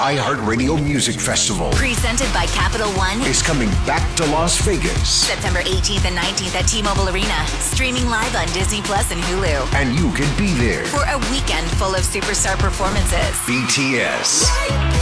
iHeartRadio Music Festival Presented by Capital One. is coming back to Las Vegas. September 18th and 19th at T-Mobile Arena. Streaming live on Disney Plus and Hulu. And you can be there. For a weekend full of superstar performances. BTS.